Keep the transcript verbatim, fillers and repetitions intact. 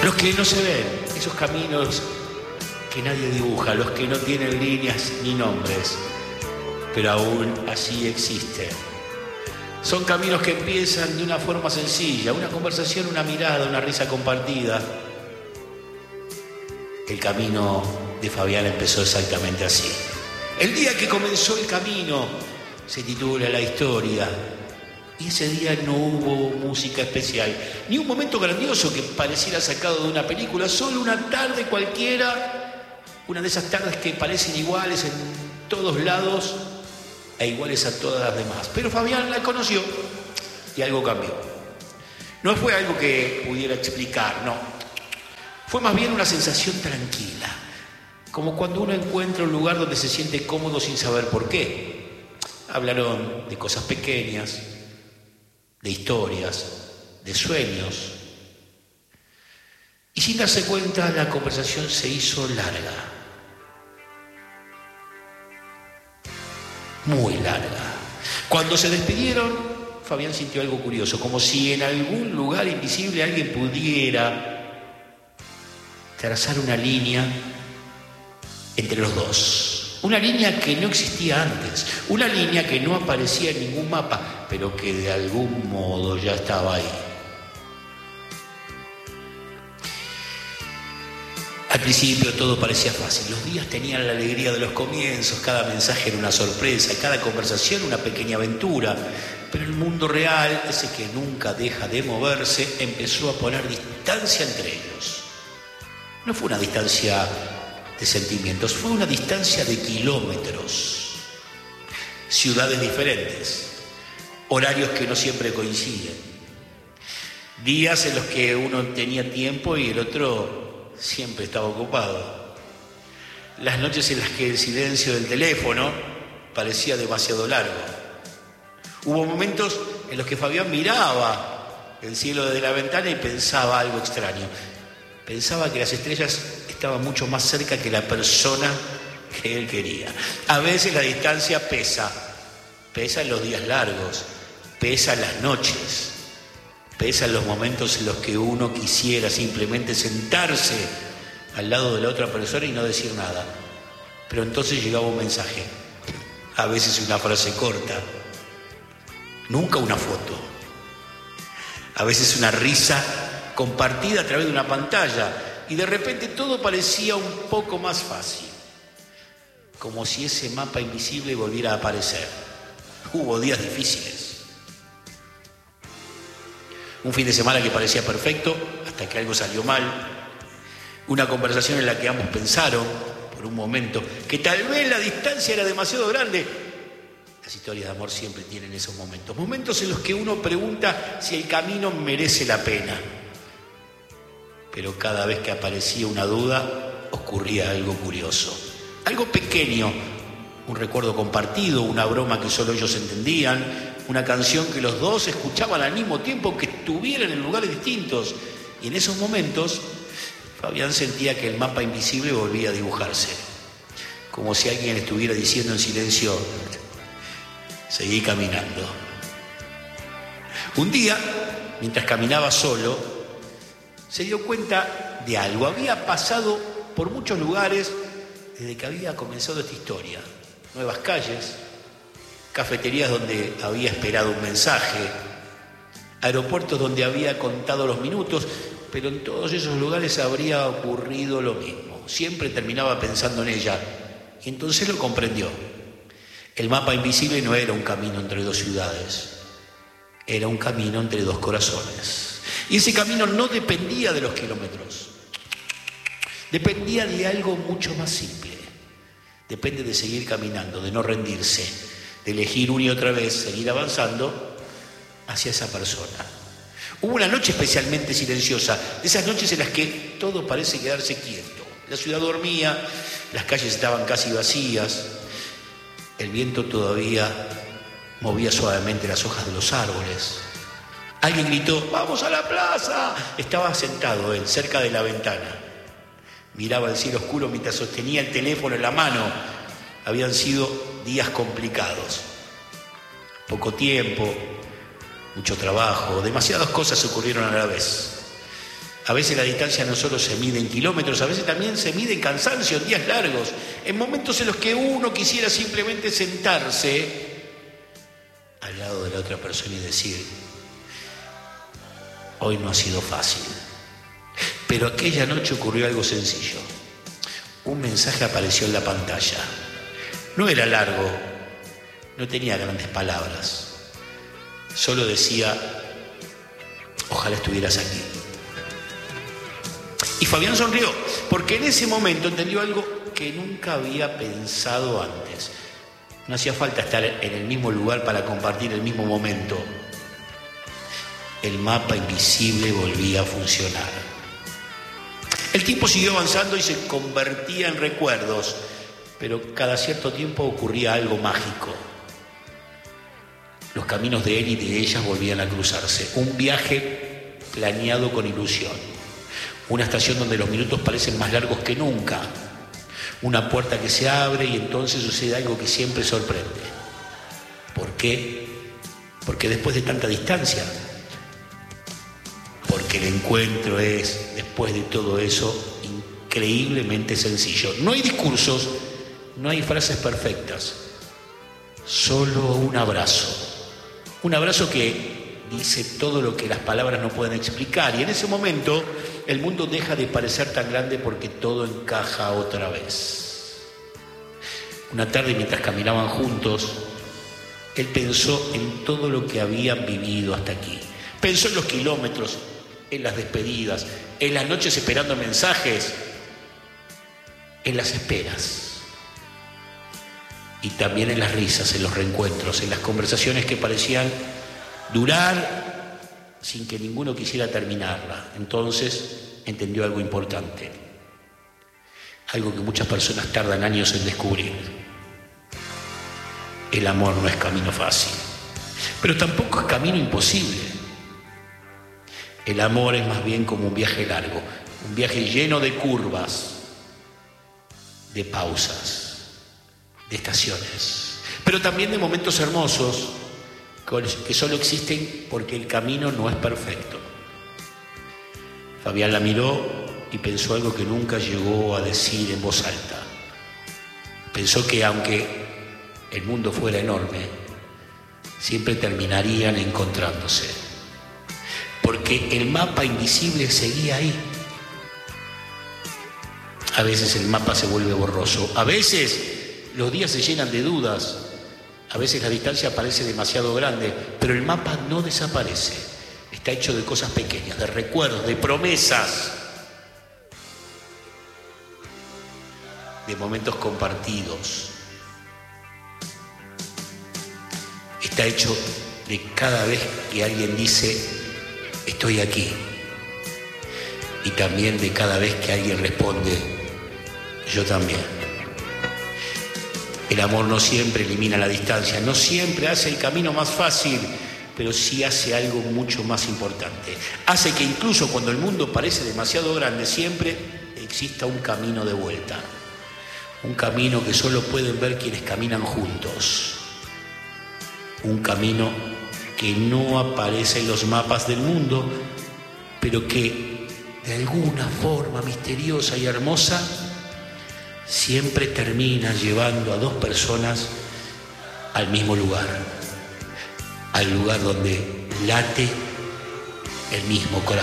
Los que no se ven, esos caminos que nadie dibuja, los que no tienen líneas ni nombres, pero aún así existen. Son caminos que empiezan de una forma sencilla, una conversación, una mirada, una risa compartida. El camino de Fabián empezó exactamente así. El día que comenzó el camino se titula La Historia. Y ese día no hubo música especial, ni un momento grandioso que pareciera sacado de una película, solo una tarde cualquiera, una de esas tardes que parecen iguales en todos lados e iguales a todas las demás. Pero Fabián la conoció y algo cambió. No fue algo que pudiera explicar, no. Fue más bien una sensación tranquila, como cuando uno encuentra un lugar donde se siente cómodo sin saber por qué. Hablaron de cosas pequeñas, de historias, de sueños. Y sin darse cuenta, la conversación se hizo larga. Muy larga. Cuando se despidieron, Fabián sintió algo curioso, como si en algún lugar invisible alguien pudiera trazar una línea entre los dos. Una línea que no existía antes, una línea que no aparecía en ningún mapa, pero que de algún modo ya estaba ahí. Al principio todo parecía fácil, los días tenían la alegría de los comienzos, cada mensaje era una sorpresa, cada conversación una pequeña aventura, pero el mundo real, ese que nunca deja de moverse, empezó a poner distancia entre ellos. No fue una distancia de sentimientos, fue una distancia de kilómetros, ciudades diferentes, horarios que no siempre coinciden, días en los que uno tenía tiempo y el otro siempre estaba ocupado, las noches en las que el silencio del teléfono parecía demasiado largo. Hubo momentos en los que Fabián miraba el cielo desde la ventana y pensaba algo extraño. Pensaba que las estrellas estaban mucho más cerca que la persona que él quería. A veces la distancia pesa, pesa en los días largos, pesa en las noches, pesa en los momentos en los que uno quisiera simplemente sentarse al lado de la otra persona y no decir nada. Pero entonces llegaba un mensaje, a veces una frase corta, nunca una foto, a veces una risa compartida a través de una pantalla, y de repente todo parecía un poco más fácil, como si ese mapa invisible volviera a aparecer. Hubo días difíciles, un fin de semana que parecía perfecto hasta que algo salió mal, una conversación en la que ambos pensaron por un momento que tal vez la distancia era demasiado grande. Las historias de amor siempre tienen esos momentos, momentos en los que uno pregunta si el camino merece la pena. Pero cada vez que aparecía una duda, ocurría algo curioso, algo pequeño, un recuerdo compartido, una broma que solo ellos entendían, una canción que los dos escuchaban al mismo tiempo, que estuvieran en lugares distintos. Y en esos momentos, Fabián sentía que el mapa invisible volvía a dibujarse, como si alguien estuviera diciendo en silencio: seguí caminando. Un día, mientras caminaba solo, se dio cuenta de algo. Había pasado por muchos lugares desde que había comenzado esta historia. Nuevas calles, cafeterías donde había esperado un mensaje, aeropuertos donde había contado los minutos, pero en todos esos lugares habría ocurrido lo mismo. Siempre terminaba pensando en ella, y entonces lo comprendió. El mapa invisible no era un camino entre dos ciudades, era un camino entre dos corazones. Y ese camino no dependía de los kilómetros, dependía de algo mucho más simple. Depende de seguir caminando, de no rendirse, de elegir una y otra vez, seguir avanzando hacia esa persona. Hubo una noche especialmente silenciosa, de esas noches en las que todo parece quedarse quieto. La ciudad dormía, las calles estaban casi vacías, el viento todavía movía suavemente las hojas de los árboles. Alguien gritó: ¡vamos a la plaza! Estaba sentado él, cerca de la ventana. Miraba el cielo oscuro mientras sostenía el teléfono en la mano. Habían sido días complicados. Poco tiempo, mucho trabajo, demasiadas cosas ocurrieron a la vez. A veces la distancia no solo se mide en kilómetros, a veces también se mide en cansancio, en días largos, en momentos en los que uno quisiera simplemente sentarse al lado de la otra persona y decir: hoy no ha sido fácil. Pero aquella noche ocurrió algo sencillo. Un mensaje apareció en la pantalla. No era largo, no tenía grandes palabras. Solo decía: ojalá estuvieras aquí. Y Fabián sonrió, porque en ese momento entendió algo que nunca había pensado antes. No hacía falta estar en el mismo lugar para compartir el mismo momento. El mapa invisible volvía a funcionar. El tiempo siguió avanzando y se convertía en recuerdos, pero cada cierto tiempo ocurría algo mágico. Los caminos de él y de ellas volvían a cruzarse. Un viaje planeado con ilusión. Una estación donde los minutos parecen más largos que nunca. Una puerta que se abre y entonces sucede algo que siempre sorprende. ¿Por qué? Porque después de tanta distancia. Porque el encuentro es, después de todo eso, increíblemente sencillo. No hay discursos, no hay frases perfectas. Solo un abrazo. Un abrazo que dice todo lo que las palabras no pueden explicar. Y en ese momento el mundo deja de parecer tan grande porque todo encaja otra vez. Una tarde, mientras caminaban juntos, él pensó en todo lo que habían vivido hasta aquí. Pensó en los kilómetros, en las despedidas, en las noches esperando mensajes, en las esperas. Y también en las risas, en los reencuentros, en las conversaciones que parecían durar sin que ninguno quisiera terminarla. Entonces entendió algo importante, algo que muchas personas tardan años en descubrir. El amor no es camino fácil, pero tampoco es camino imposible. El amor es más bien como un viaje largo, un viaje lleno de curvas, de pausas, de estaciones, pero también de momentos hermosos que solo existen porque el camino no es perfecto. Fabián la miró y pensó algo que nunca llegó a decir en voz alta. Pensó que aunque el mundo fuera enorme, siempre terminarían encontrándose. Porque el mapa invisible seguía ahí. A veces el mapa se vuelve borroso, a veces los días se llenan de dudas, a veces la distancia parece demasiado grande, pero el mapa no desaparece. Está hecho de cosas pequeñas, de recuerdos, de promesas, de momentos compartidos. Está hecho de cada vez que alguien dice: estoy aquí. Y también de cada vez que alguien responde: yo también. El amor no siempre elimina la distancia, no siempre hace el camino más fácil, pero sí hace algo mucho más importante. Hace que incluso cuando el mundo parece demasiado grande, siempre exista un camino de vuelta. Un camino que solo pueden ver quienes caminan juntos. Un camino que no aparece en los mapas del mundo, pero que de alguna forma misteriosa y hermosa siempre termina llevando a dos personas al mismo lugar, al lugar donde late el mismo corazón.